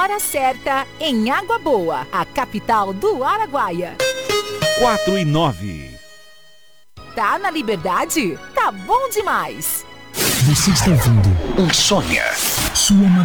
hora certa em Água Boa, a capital do Araguaia. 4:09. Tá na Liberdade? Tá bom demais. Você está ouvindo Insônia, sua